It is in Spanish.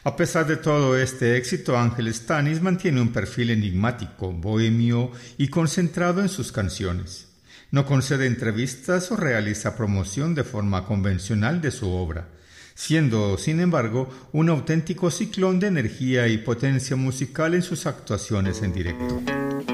A pesar de todo este éxito, Ángel Stanis mantiene un perfil enigmático, bohemio y concentrado en sus canciones. No concede entrevistas o realiza promoción de forma convencional de su obra, siendo, sin embargo, un auténtico ciclón de energía y potencia musical en sus actuaciones en directo.